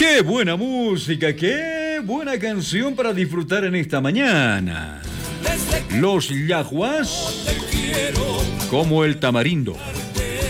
Qué buena música, qué buena canción para disfrutar en esta mañana. Los Yaguás como el tamarindo.